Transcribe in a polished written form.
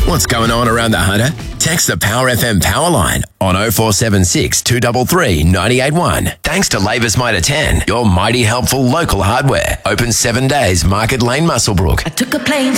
What's going on around the Hunter? Text the Power FM power line on 0476 233 981. Thanks to Labour's Mitre 10, your mighty helpful local hardware. Open 7 days, Market Lane, Muswellbrook. I took a plane